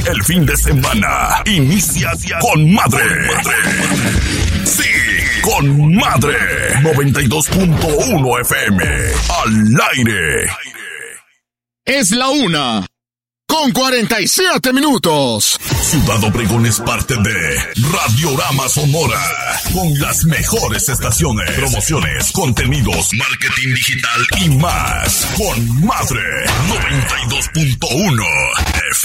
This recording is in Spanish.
El fin de semana inicia con madre. Sí, con madre. 92.1 FM. Al aire. Es la 1:47. Ciudad Obregón es parte de Radiorama Sonora, con las mejores estaciones, promociones, contenidos, marketing digital y más. Con madre 92.1 FM.